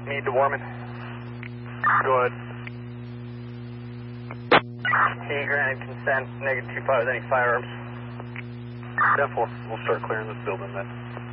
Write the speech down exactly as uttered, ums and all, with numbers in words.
Need to Warman. Go ahead. He granted consent, negative two five with any firearms. ten four, we'll start clearing this building then.